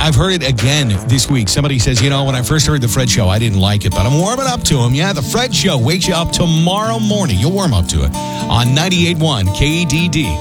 I've heard it again this week. Somebody says, when I first heard the Fred Show, I didn't like it, but I'm warming up to him. Yeah, the Fred Show wakes you up tomorrow morning. You'll warm up to it on 98.1 KDD.